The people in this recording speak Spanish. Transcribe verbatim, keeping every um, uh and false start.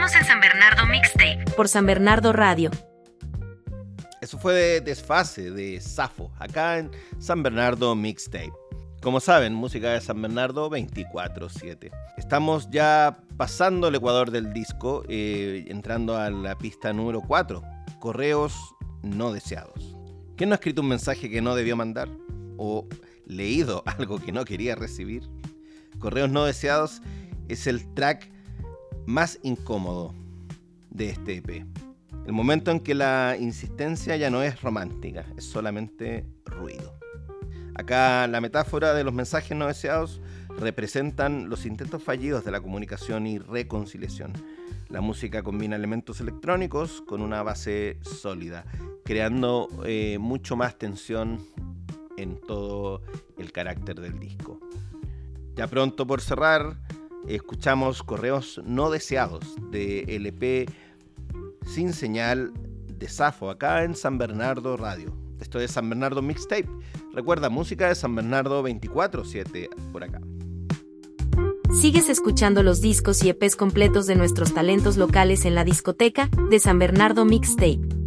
Seguimos en San Bernardo Mixtape por San Bernardo Radio. Eso fue de Desfase de Safo, acá en San Bernardo Mixtape. Como saben, música de San Bernardo veinticuatro siete. Estamos ya pasando el ecuador del disco, eh, entrando a la pista número cuatro, correos no deseados. ¿Quién no ha escrito un mensaje que no debió mandar? ¿O leído algo que no quería recibir? Correos no deseados es el track más incómodo de este E P. El momento en que la insistencia ya no es romántica, es solamente ruido. Acá la metáfora de los mensajes no deseados representan los intentos fallidos de la comunicación y reconciliación. La música combina elementos electrónicos con una base sólida, creando eh, mucho más tensión en todo el carácter del disco. Ya pronto por cerrar, escuchamos Correos no deseados de L P Sin Señal de Safo, acá en San Bernardo Radio. Esto es San Bernardo Mixtape. Recuerda, música de San Bernardo veinticuatro siete por acá. Sigues escuchando los discos y E Pes completos de nuestros talentos locales en la discoteca de San Bernardo Mixtape.